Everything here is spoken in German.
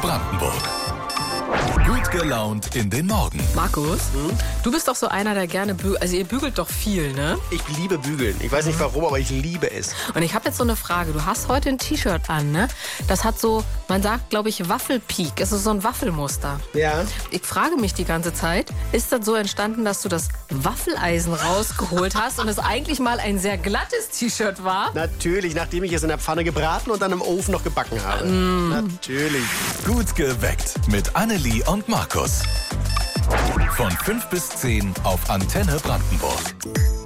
Brandenburg. Gut gelaunt in den Morgen. Markus, du bist doch so einer, der gerne bügelt. Also ihr bügelt doch viel, ne? Ich liebe Bügeln. Ich weiß nicht warum, aber ich liebe es. Und ich habe jetzt so eine Frage. Du hast heute ein T-Shirt an, ne? Das hat so, man sagt, glaube ich, Waffelpeak. Es ist so ein Waffelmuster. Ja. Ich frage mich die ganze Zeit, ist das so entstanden, dass du das Waffeleisen rausgeholt hast und es eigentlich mal ein sehr glattes T-Shirt war? Natürlich, nachdem ich es in der Pfanne gebraten und dann im Ofen noch gebacken habe. Natürlich. Gut geweckt mit Annelie und Markus. Von 5 bis 10 auf Antenne Brandenburg.